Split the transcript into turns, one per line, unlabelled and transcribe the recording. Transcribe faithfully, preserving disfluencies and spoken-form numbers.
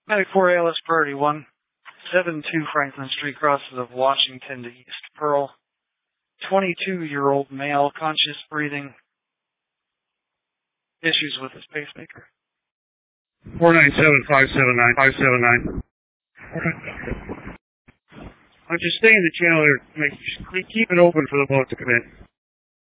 Medic four A L S Priority one, seven two Franklin Street, crosses of Washington to East Pearl. twenty-two-year-old male, conscious breathing, issues with his pacemaker.
four nine seven, five seven nine, five seven nine. Okay. I'm just staying in the channel here. Make, keep it open for the boat to come in.